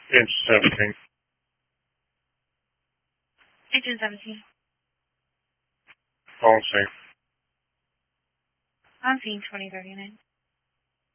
Inch 17. Engine 17. Phone safe. On scene 2039.